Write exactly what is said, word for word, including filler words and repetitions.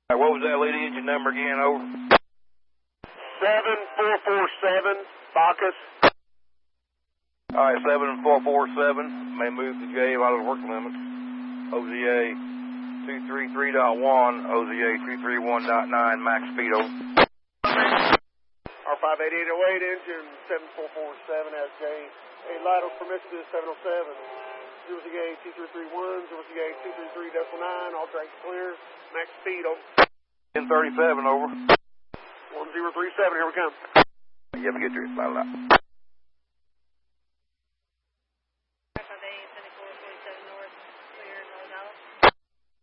What was that lead engine number again? Over. seven four four seven, Bacchus. All right, seven four four seven. May move the J out of the work limits. O Z A two three three point one, O Z A two three one point nine, max speed over. R five eight eight oh eight, engine seven four four seven, S J. A Lido permission seven oh seven. zero Z A two three three one, zero Z A two three three point nine, all tracks clear, max speed over. ten thirty-seven over. one zero three seven, here we come. You have a good trip, bye bye.